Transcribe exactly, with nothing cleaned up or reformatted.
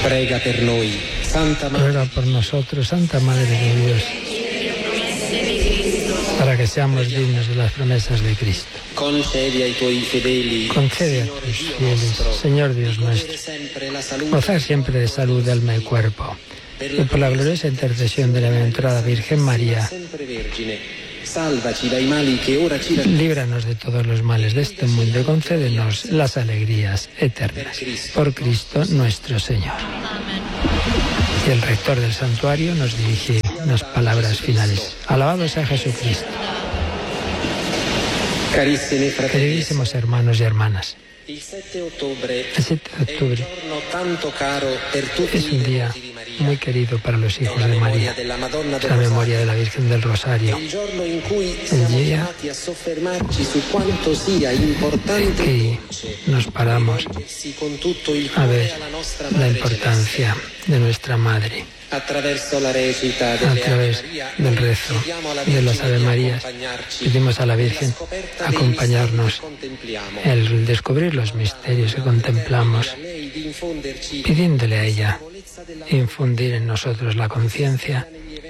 Prega per noi, Santa Madre. Ruega por nosotros, Santa Madre de Dios, para que seamos dignos de las promesas de Cristo. Concedi ai tuoi fedeli, Concede a tus fieles, Señor Dios nuestro, gozar siempre de salud, alma y cuerpo, y por la gloriosa intercesión de la bienaventurada Virgen María, líbranos de todos los males de este mundo y concédenos las alegrías eternas. Por Cristo nuestro Señor. Y el rector del santuario nos dirige unas palabras finales. Alabado sea Jesucristo. Queridísimos hermanos y hermanas, el siete de octubre es un día muy querido para los hijos de María, la memoria de la Virgen del Rosario, el día en que nos paramos a ver la importancia de nuestra Madre. A través del rezo de las Ave Marías, pedimos a la Virgen acompañarnos el descubrir los misterios que contemplamos, pidiéndole a ella infundir en nosotros la conciencia